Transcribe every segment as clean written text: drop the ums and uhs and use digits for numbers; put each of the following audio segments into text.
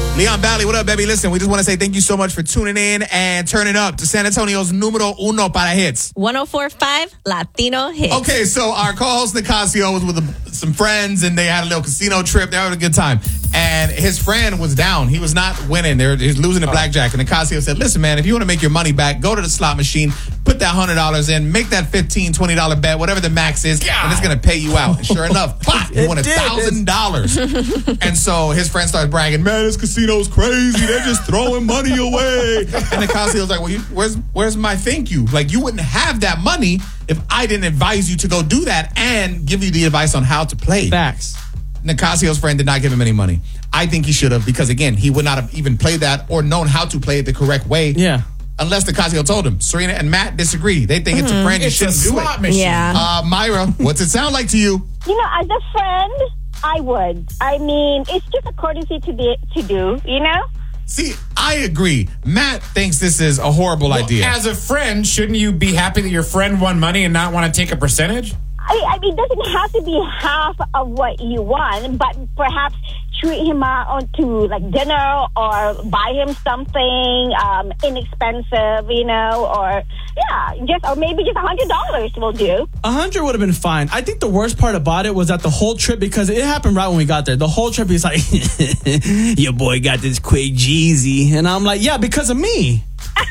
Leon Valley, what up, baby? Listen, we just want to say thank you so much for tuning in and turning up to San Antonio's numero uno para hits. 104.5 Latino Hits. Okay, so our co-host Nicasio was with some friends, and they had a little casino trip. They were having a good time. And his friend was down. He was not winning. He was losing the blackjack. And Nicasio said, listen, man, if you want to make your money back, go to the slot machine, put that $100 in, make that $15, $20 bet, whatever the max is, and it's going to pay you out. And sure enough, pop, he won $1,000. And so his friend started bragging, man, this casino's crazy. They're just throwing money away. And Nicasio was like, well, where's my thank you? Like, you wouldn't have that money if I didn't advise you to go do that and give you the advice on how to play. Facts. Nicasio's friend did not give him any money. I think he should have, because again, he would not have even played that or known how to play it the correct way. Yeah. Unless Nicasio told him. Serena and Matt disagree. They think it's a friend. You shouldn't do it. Machine. Yeah. Myra, what's it sound like to you? You know, as a friend, I would. I mean, it's just a courtesy to do, you know? See, I agree. Matt thinks this is a horrible idea. As a friend, shouldn't you be happy that your friend won money and not want to take a percentage? I mean, it doesn't have to be half of what you won, but perhaps treat him out to like dinner or buy him something inexpensive, you know, or maybe just $100 will do. 100 would have been fine. I think the worst part about it was that the whole trip, because it happened right when we got there. The whole trip, he's like, your boy got this quick Jeezy. And I'm like, yeah, because of me.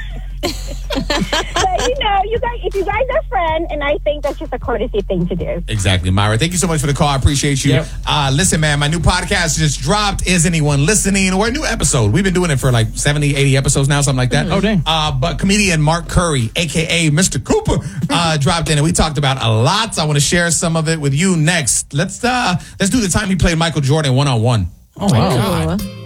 But, you know, if you guys are friends, and I think that's just a courtesy thing to do. Exactly, Myra. Thank you so much for the call. I appreciate you. Yep. Listen, man, my new podcast just dropped. Is anyone listening? Or a new episode. We've been doing it for like 70, 80 episodes now, something like that. Oh, dang. But comedian Mark Curry, a.k.a. Mr. Cooper, dropped in, and we talked about a lot. I want to share some of it with you next. Let's do the time he played Michael Jordan one-on-one. Oh, wow. God.